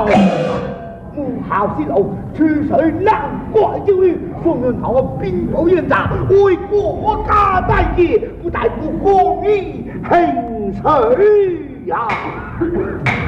好，母校之路，出水难怪之余，双人头啊，兵保严查，为国家大业，不但不公义行水呀。